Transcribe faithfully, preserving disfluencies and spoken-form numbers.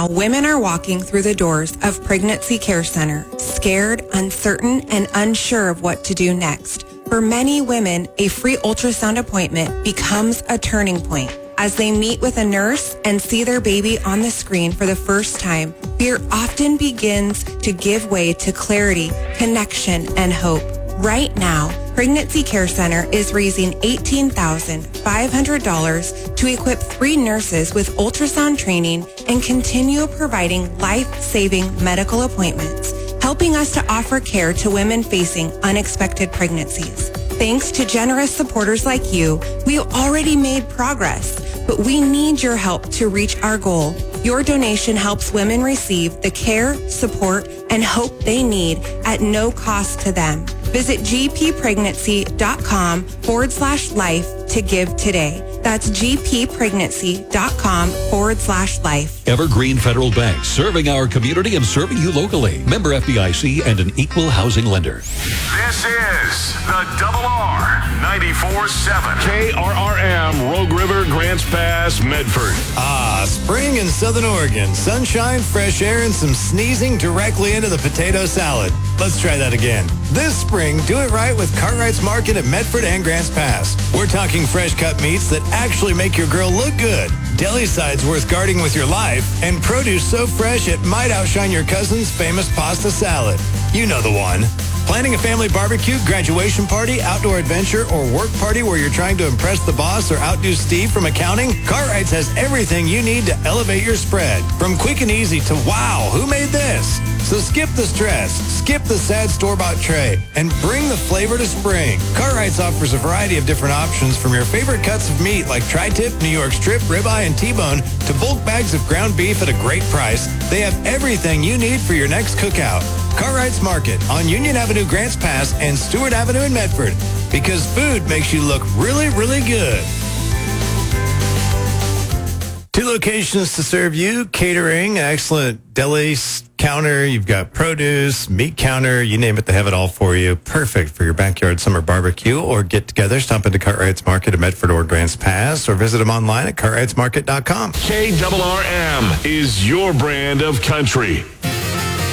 women are walking through the doors of Pregnancy Care Center, scared, uncertain, and unsure of what to do next. For many women, a free ultrasound appointment becomes a turning point. As they meet with a nurse and see their baby on the screen for the first time, fear often begins to give way to clarity, connection, and hope. Right now, Pregnancy Care Center is raising eighteen thousand five hundred dollars to equip three nurses with ultrasound training and continue providing life-saving medical appointments, helping us to offer care to women facing unexpected pregnancies. Thanks to generous supporters like you, we already made progress, but we need your help to reach our goal. Your donation helps women receive the care, support, and hope they need at no cost to them. Visit gppregnancy.com forward slash life to give today. That's gppregnancy.com forward slash life. Evergreen Federal Bank, serving our community and serving you locally. Member F D I C and an equal housing lender. This is the Double R ninety-four point seven. K R R M, Rogue River, Grants Pass, Medford. Ah, spring in Southern Oregon. Sunshine, fresh air, and some sneezing directly into the potato salad. Let's try that again. This spring, do it right with Cartwright's Market at Medford and Grants Pass. We're talking fresh cut meats that actually make your girl look good, deli sides worth guarding with your life, and produce so fresh it might outshine your cousin's famous pasta salad. You know the one. Planning a family barbecue, graduation party, outdoor adventure, or work party where you're trying to impress the boss or outdo Steve from accounting? Cartwright's has everything you need to elevate your spread. From quick and easy to wow, who made this? So skip the stress, skip the sad store-bought tray, and bring the flavor to spring. Cartwright's offers a variety of different options from your favorite cuts of meat like tri-tip, New York strip, ribeye, and T-bone to bulk bags of ground beef at a great price. They have everything you need for your next cookout. Cartwright's Market on Union Avenue, Grants Pass, and Stewart Avenue in Medford. Because food makes you look really, really good. Two locations to serve you. Catering, excellent deli counter. You've got produce, meat counter, you name it, they have it all for you. Perfect for your backyard summer barbecue or get together. Stop into Cartwright's Market at Medford or Grants Pass or visit them online at cartwrights market dot com. K R R M is your brand of country.